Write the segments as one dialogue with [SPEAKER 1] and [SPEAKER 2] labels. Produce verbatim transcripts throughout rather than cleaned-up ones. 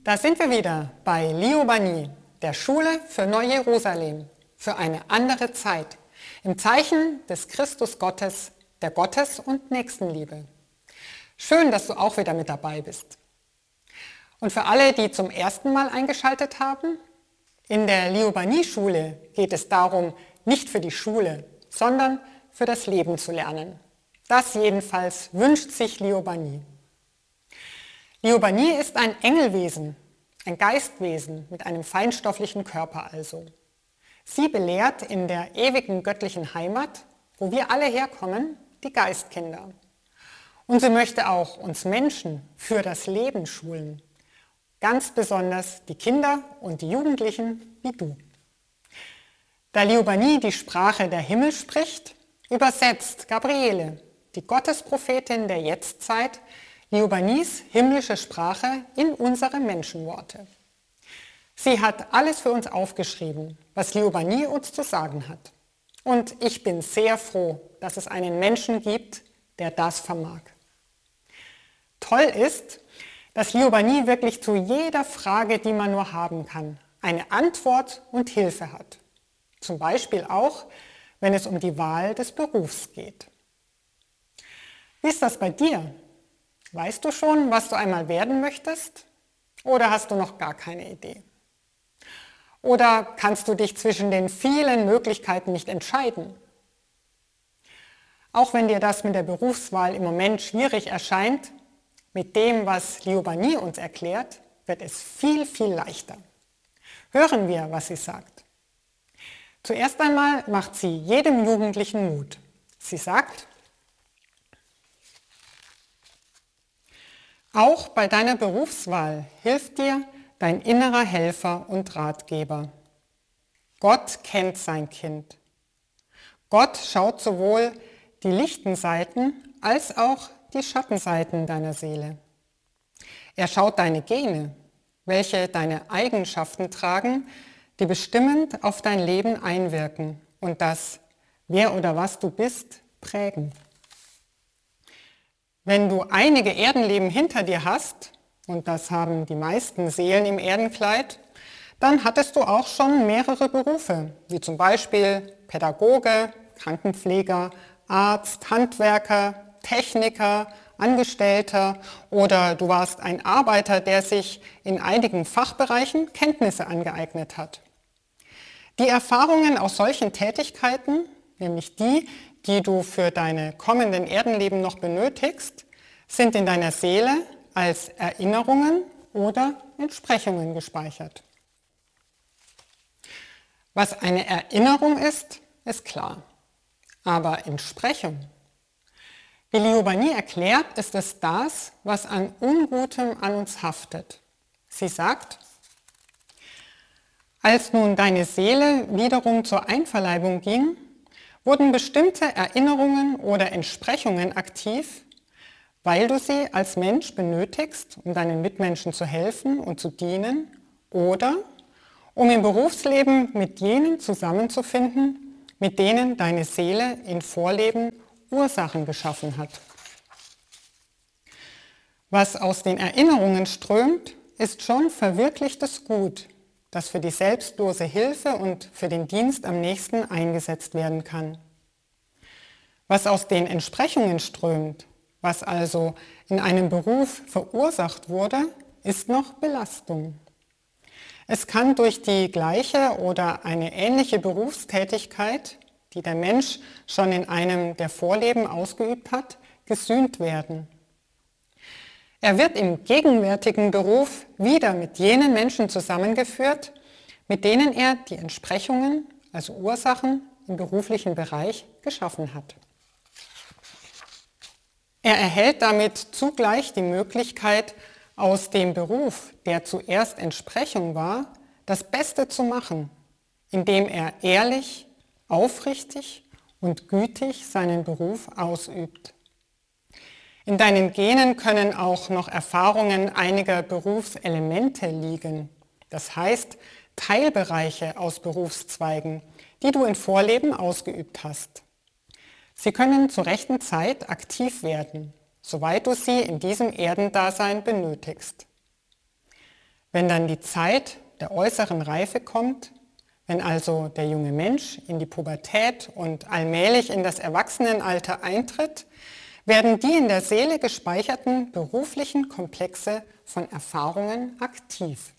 [SPEAKER 1] Da sind wir wieder bei Liobani, der Schule für Neu-Jerusalem, für eine andere Zeit, im Zeichen des Christus Gottes, der Gottes- und Nächstenliebe. Schön, dass du auch wieder mit dabei bist. Und für alle, die zum ersten Mal eingeschaltet haben, in der Liobani-Schule geht es darum, nicht für die Schule, sondern für das Leben zu lernen. Das jedenfalls wünscht sich Liobani. Liobani ist ein Engelwesen, ein Geistwesen mit einem feinstofflichen Körper also. Sie belehrt in der ewigen göttlichen Heimat, wo wir alle herkommen, die Geistkinder. Und sie möchte auch uns Menschen für das Leben schulen, ganz besonders die Kinder und die Jugendlichen wie du. Da Liobani die Sprache der Himmel spricht, übersetzt Gabriele, die Gottesprophetin der Jetztzeit, Liobanis himmlische Sprache in unsere Menschenworte. Sie hat alles für uns aufgeschrieben, was Liobani uns zu sagen hat. Und ich bin sehr froh, dass es einen Menschen gibt, der das vermag. Toll ist, dass Liobani wirklich zu jeder Frage, die man nur haben kann, eine Antwort und Hilfe hat. Zum Beispiel auch, wenn es um die Wahl des Berufs geht. Wie ist das bei dir? Weißt du schon, was du einmal werden möchtest? Oder hast du noch gar keine Idee? Oder kannst du dich zwischen den vielen Möglichkeiten nicht entscheiden? Auch wenn dir das mit der Berufswahl im Moment schwierig erscheint, mit dem, was Liobani uns erklärt, wird es viel, viel leichter. Hören wir, was sie sagt. Zuerst einmal macht sie jedem Jugendlichen Mut. Sie sagt: Auch bei deiner Berufswahl hilft dir dein innerer Helfer und Ratgeber. Gott kennt sein Kind. Gott schaut sowohl die lichten Seiten als auch die Schattenseiten deiner Seele. Er schaut deine Gene, welche deine Eigenschaften tragen, die bestimmend auf dein Leben einwirken und das, wer oder was du bist, prägen. Wenn du einige Erdenleben hinter dir hast, und das haben die meisten Seelen im Erdenkleid, dann hattest du auch schon mehrere Berufe, wie zum Beispiel Pädagoge, Krankenpfleger, Arzt, Handwerker, Techniker, Angestellter oder du warst ein Arbeiter, der sich in einigen Fachbereichen Kenntnisse angeeignet hat. Die Erfahrungen aus solchen Tätigkeiten, nämlich die, die du für deine kommenden Erdenleben noch benötigst, sind in deiner Seele als Erinnerungen oder Entsprechungen gespeichert. Was eine Erinnerung ist, ist klar. Aber Entsprechung? Wie Liobani erklärt, ist es das, was an Ungutem an uns haftet. Sie sagt: Als nun deine Seele wiederum zur Einverleibung ging, wurden bestimmte Erinnerungen oder Entsprechungen aktiv, weil du sie als Mensch benötigst, um deinen Mitmenschen zu helfen und zu dienen oder um im Berufsleben mit jenen zusammenzufinden, mit denen deine Seele in Vorleben Ursachen geschaffen hat. Was aus den Erinnerungen strömt, ist schon verwirklichtes Gut, das für die selbstlose Hilfe und für den Dienst am Nächsten eingesetzt werden kann. Was aus den Entsprechungen strömt, was also in einem Beruf verursacht wurde, ist noch Belastung. Es kann durch die gleiche oder eine ähnliche Berufstätigkeit, die der Mensch schon in einem der Vorleben ausgeübt hat, gesühnt werden. Er wird im gegenwärtigen Beruf wieder mit jenen Menschen zusammengeführt, mit denen er die Entsprechungen, also Ursachen, im beruflichen Bereich geschaffen hat. Er erhält damit zugleich die Möglichkeit, aus dem Beruf, der zuerst Entsprechung war, das Beste zu machen, indem er ehrlich, aufrichtig und gütig seinen Beruf ausübt. In deinen Genen können auch noch Erfahrungen einiger Berufselemente liegen, das heißt Teilbereiche aus Berufszweigen, die du in Vorleben ausgeübt hast. Sie können zur rechten Zeit aktiv werden, soweit du sie in diesem Erdendasein benötigst. Wenn dann die Zeit der äußeren Reife kommt, wenn also der junge Mensch in die Pubertät und allmählich in das Erwachsenenalter eintritt, werden die in der Seele gespeicherten beruflichen Komplexe von Erfahrungen aktiv.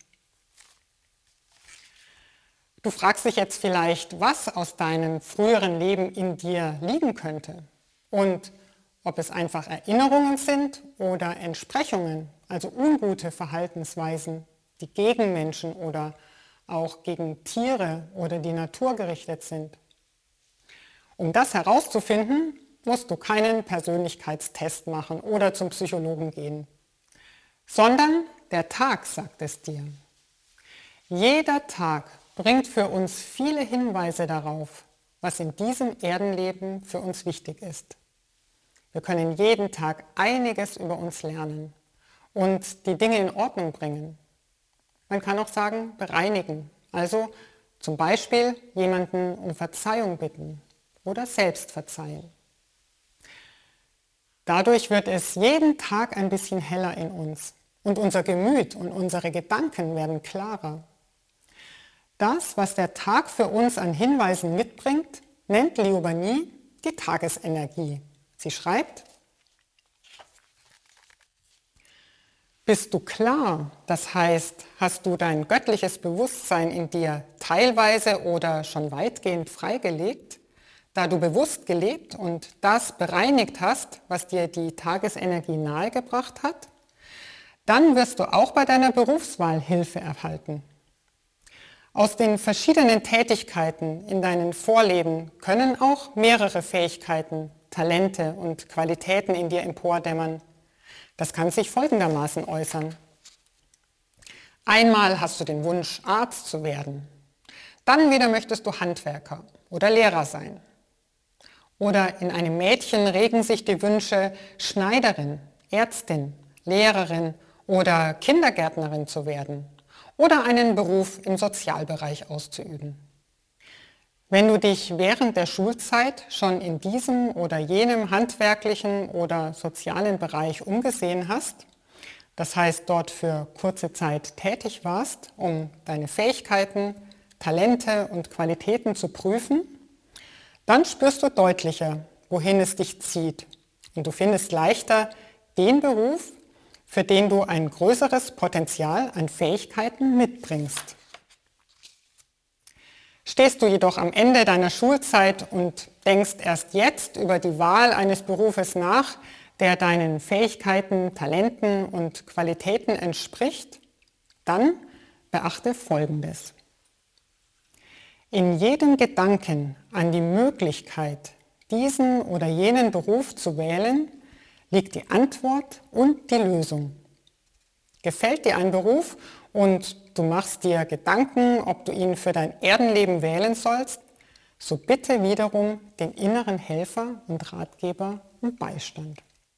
[SPEAKER 1] Du fragst dich jetzt vielleicht, was aus deinem früheren Leben in dir liegen könnte und ob es einfach Erinnerungen sind oder Entsprechungen, also ungute Verhaltensweisen, die gegen Menschen oder auch gegen Tiere oder die Natur gerichtet sind. Um das herauszufinden, musst du keinen Persönlichkeitstest machen oder zum Psychologen gehen, sondern der Tag sagt es dir. Jeder Tag bringt für uns viele Hinweise darauf, was in diesem Erdenleben für uns wichtig ist. Wir können jeden Tag einiges über uns lernen und die Dinge in Ordnung bringen. Man kann auch sagen, bereinigen, also zum Beispiel jemanden um Verzeihung bitten oder selbst verzeihen. Dadurch wird es jeden Tag ein bisschen heller in uns und unser Gemüt und unsere Gedanken werden klarer. Das, was der Tag für uns an Hinweisen mitbringt, nennt Liuba Nii die Tagesenergie. Sie schreibt: Bist du klar, das heißt, hast du dein göttliches Bewusstsein in dir teilweise oder schon weitgehend freigelegt, da du bewusst gelebt und das bereinigt hast, was dir die Tagesenergie nahegebracht hat, dann wirst du auch bei deiner Berufswahl Hilfe erhalten. Aus den verschiedenen Tätigkeiten in deinen Vorleben können auch mehrere Fähigkeiten, Talente und Qualitäten in dir empordämmern. Das kann sich folgendermaßen äußern. Einmal hast du den Wunsch, Arzt zu werden. Dann wieder möchtest du Handwerker oder Lehrer sein. Oder in einem Mädchen regen sich die Wünsche, Schneiderin, Ärztin, Lehrerin oder Kindergärtnerin zu werden oder einen Beruf im Sozialbereich auszuüben. Wenn du dich während der Schulzeit schon in diesem oder jenem handwerklichen oder sozialen Bereich umgesehen hast, das heißt dort für kurze Zeit tätig warst, um deine Fähigkeiten, Talente und Qualitäten zu prüfen, dann spürst du deutlicher, wohin es dich zieht und du findest leichter den Beruf, für den du ein größeres Potenzial an Fähigkeiten mitbringst. Stehst du jedoch am Ende deiner Schulzeit und denkst erst jetzt über die Wahl eines Berufes nach, der deinen Fähigkeiten, Talenten und Qualitäten entspricht, dann beachte Folgendes. In jedem Gedanken an die Möglichkeit, diesen oder jenen Beruf zu wählen, liegt die Antwort und die Lösung. Gefällt dir ein Beruf und du machst dir Gedanken, ob du ihn für dein Erdenleben wählen sollst, so bitte wiederum den inneren Helfer und Ratgeber um Beistand.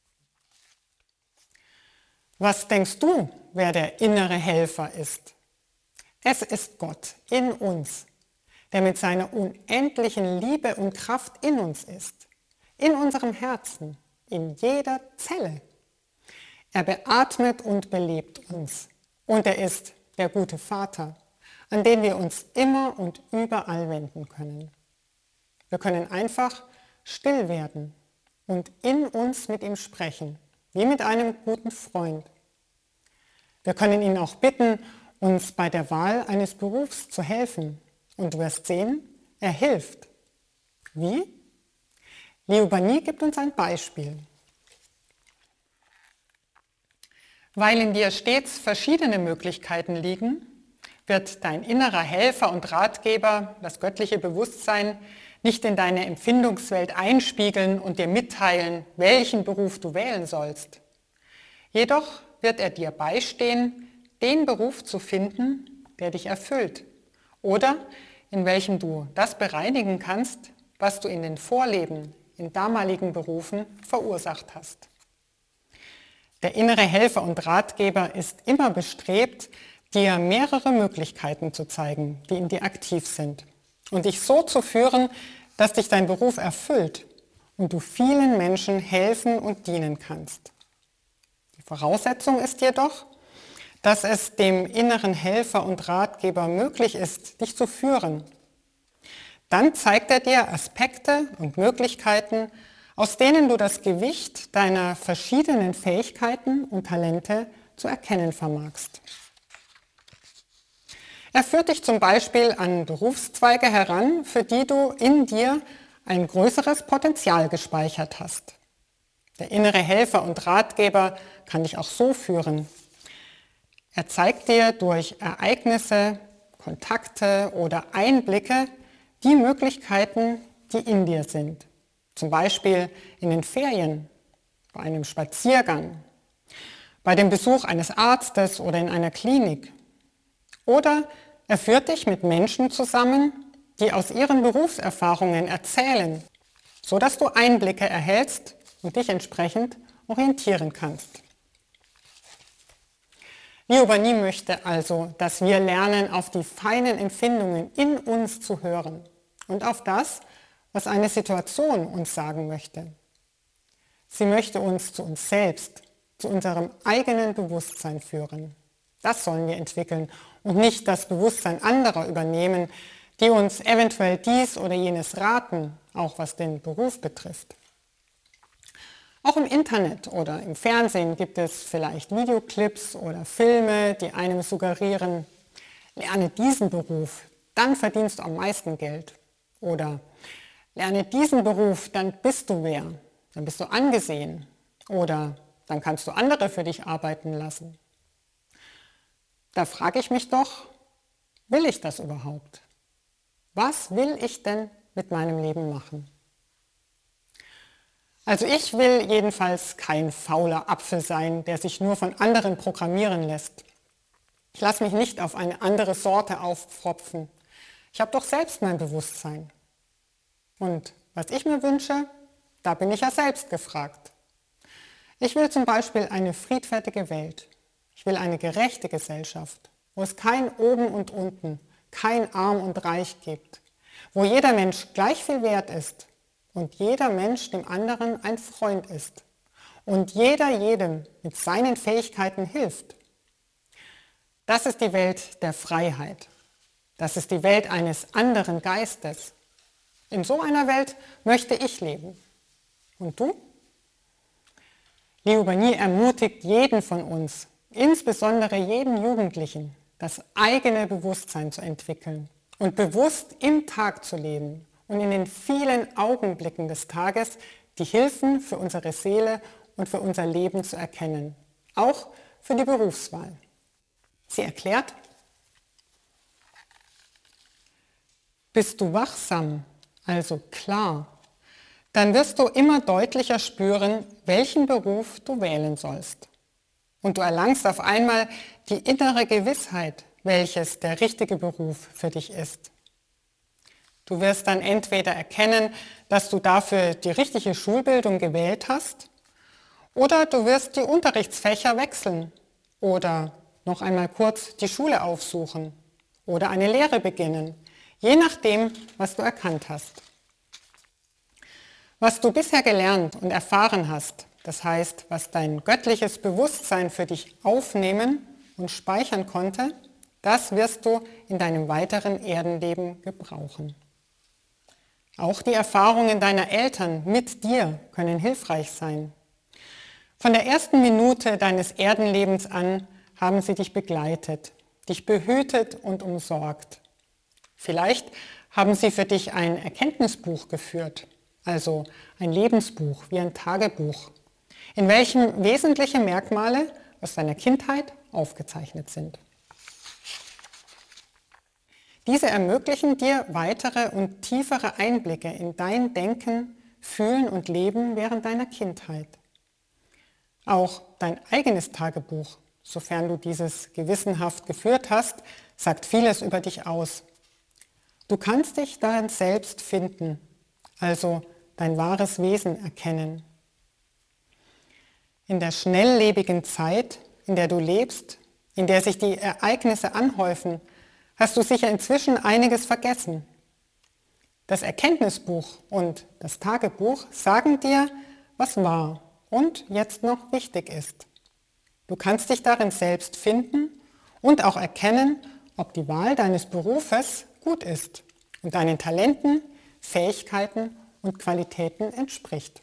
[SPEAKER 1] Was denkst du, wer der innere Helfer ist? Es ist Gott in uns, der mit seiner unendlichen Liebe und Kraft in uns ist, in unserem Herzen, in jeder Zelle. Er beatmet und belebt uns und er ist der gute Vater, an den wir uns immer und überall wenden können. Wir können einfach still werden und in uns mit ihm sprechen, wie mit einem guten Freund. Wir können ihn auch bitten, uns bei der Wahl eines Berufs zu helfen. Und du wirst sehen, er hilft. Wie? Liuba Nii gibt uns ein Beispiel. Weil in dir stets verschiedene Möglichkeiten liegen, wird dein innerer Helfer und Ratgeber, das göttliche Bewusstsein, nicht in deine Empfindungswelt einspiegeln und dir mitteilen, welchen Beruf du wählen sollst. Jedoch wird er dir beistehen, den Beruf zu finden, der dich erfüllt oder in welchem du das bereinigen kannst, was du in den Vorleben, in damaligen Berufen verursacht hast. Der innere Helfer und Ratgeber ist immer bestrebt, dir mehrere Möglichkeiten zu zeigen, die in dir aktiv sind und dich so zu führen, dass dich dein Beruf erfüllt und du vielen Menschen helfen und dienen kannst. Die Voraussetzung ist jedoch, dass es dem inneren Helfer und Ratgeber möglich ist, dich zu führen. Dann zeigt er dir Aspekte und Möglichkeiten, aus denen du das Gewicht deiner verschiedenen Fähigkeiten und Talente zu erkennen vermagst. Er führt dich zum Beispiel an Berufszweige heran, für die du in dir ein größeres Potenzial gespeichert hast. Der innere Helfer und Ratgeber kann dich auch so führen. Er zeigt dir durch Ereignisse, Kontakte oder Einblicke die Möglichkeiten, die in dir sind. Zum Beispiel in den Ferien, bei einem Spaziergang, bei dem Besuch eines Arztes oder in einer Klinik. Oder er führt dich mit Menschen zusammen, die aus ihren Berufserfahrungen erzählen, sodass du Einblicke erhältst und dich entsprechend orientieren kannst. Liobani möchte also, dass wir lernen, auf die feinen Empfindungen in uns zu hören und auf das, was eine Situation uns sagen möchte. Sie möchte uns zu uns selbst, zu unserem eigenen Bewusstsein führen. Das sollen wir entwickeln und nicht das Bewusstsein anderer übernehmen, die uns eventuell dies oder jenes raten, auch was den Beruf betrifft. Auch im Internet oder im Fernsehen gibt es vielleicht Videoclips oder Filme, die einem suggerieren, lerne diesen Beruf, dann verdienst du am meisten Geld. Oder lerne diesen Beruf, dann bist du wer, dann bist du angesehen. Oder dann kannst du andere für dich arbeiten lassen. Da frage ich mich doch, will ich das überhaupt? Was will ich denn mit meinem Leben machen? Also ich will jedenfalls kein fauler Apfel sein, der sich nur von anderen programmieren lässt. Ich lasse mich nicht auf eine andere Sorte aufpfropfen. Ich habe doch selbst mein Bewusstsein. Und was ich mir wünsche, da bin ich ja selbst gefragt. Ich will zum Beispiel eine friedfertige Welt. Ich will eine gerechte Gesellschaft, wo es kein Oben und Unten, kein Arm und Reich gibt, wo jeder Mensch gleich viel wert ist und jeder Mensch dem anderen ein Freund ist und jeder jedem mit seinen Fähigkeiten hilft. Das ist die Welt der Freiheit. Das ist die Welt eines anderen Geistes. In so einer Welt möchte ich leben. Und du? Liobani ermutigt jeden von uns, insbesondere jeden Jugendlichen, das eigene Bewusstsein zu entwickeln und bewusst im Tag zu leben und in den vielen Augenblicken des Tages die Hilfen für unsere Seele und für unser Leben zu erkennen, auch für die Berufswahl. Sie erklärt: Bist du wachsam, also klar, dann wirst du immer deutlicher spüren, welchen Beruf du wählen sollst. Und du erlangst auf einmal die innere Gewissheit, welches der richtige Beruf für dich ist. Du wirst dann entweder erkennen, dass du dafür die richtige Schulbildung gewählt hast, oder du wirst die Unterrichtsfächer wechseln oder noch einmal kurz die Schule aufsuchen oder eine Lehre beginnen, je nachdem, was du erkannt hast. Was du bisher gelernt und erfahren hast, das heißt, was dein göttliches Bewusstsein für dich aufnehmen und speichern konnte, das wirst du in deinem weiteren Erdenleben gebrauchen. Auch die Erfahrungen deiner Eltern mit dir können hilfreich sein. Von der ersten Minute deines Erdenlebens an haben sie dich begleitet, dich behütet und umsorgt. Vielleicht haben sie für dich ein Erkenntnisbuch geführt, also ein Lebensbuch wie ein Tagebuch, in welchem wesentliche Merkmale aus deiner Kindheit aufgezeichnet sind. Diese ermöglichen dir weitere und tiefere Einblicke in dein Denken, Fühlen und Leben während deiner Kindheit. Auch dein eigenes Tagebuch, sofern du dieses gewissenhaft geführt hast, sagt vieles über dich aus. Du kannst dich darin selbst finden, also dein wahres Wesen erkennen. In der schnelllebigen Zeit, in der du lebst, in der sich die Ereignisse anhäufen, hast du sicher inzwischen einiges vergessen. Das Erkenntnisbuch und das Tagebuch sagen dir, was war und jetzt noch wichtig ist. Du kannst dich darin selbst finden und auch erkennen, ob die Wahl deines Berufes gut ist und deinen Talenten, Fähigkeiten und Qualitäten entspricht.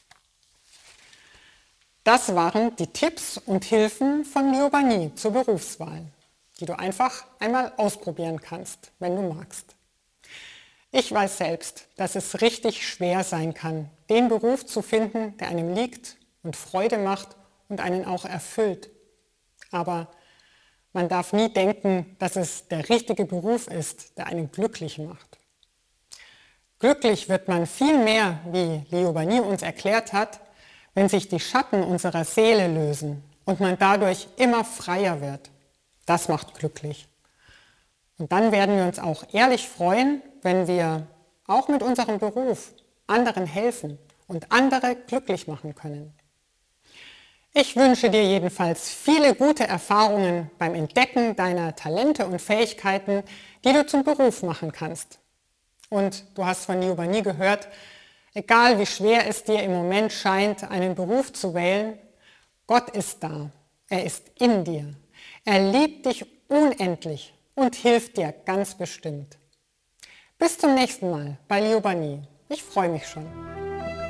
[SPEAKER 1] Das waren die Tipps und Hilfen von Liobani zur Berufswahl, die du einfach einmal ausprobieren kannst, wenn du magst. Ich weiß selbst, dass es richtig schwer sein kann, den Beruf zu finden, der einem liegt und Freude macht und einen auch erfüllt. Aber man darf nie denken, dass es der richtige Beruf ist, der einen glücklich macht. Glücklich wird man viel mehr, wie Liobani uns erklärt hat, wenn sich die Schatten unserer Seele lösen und man dadurch immer freier wird. Das macht glücklich. Und dann werden wir uns auch ehrlich freuen, wenn wir auch mit unserem Beruf anderen helfen und andere glücklich machen können. Ich wünsche dir jedenfalls viele gute Erfahrungen beim Entdecken deiner Talente und Fähigkeiten, die du zum Beruf machen kannst. Und du hast von Liobani gehört, egal wie schwer es dir im Moment scheint, einen Beruf zu wählen, Gott ist da, er ist in dir, er liebt dich unendlich und hilft dir ganz bestimmt. Bis zum nächsten Mal bei Liobani. Ich freue mich schon.